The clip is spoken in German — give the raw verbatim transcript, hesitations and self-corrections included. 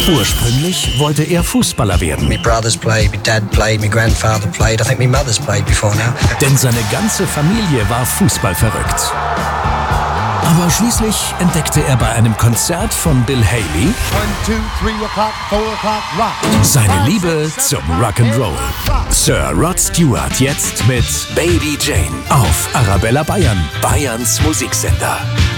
Ursprünglich wollte er Fußballer werden. My brothers played, my dad played, my grandfather played. I think my mother's played before now. Denn seine ganze Familie war fußballverrückt. Aber schließlich entdeckte er bei einem Konzert von Bill Haley seine Liebe zum Rock'n'Roll. Sir Rod Stewart jetzt mit Baby Jane auf Arabella Bayern, Bayerns Musiksender.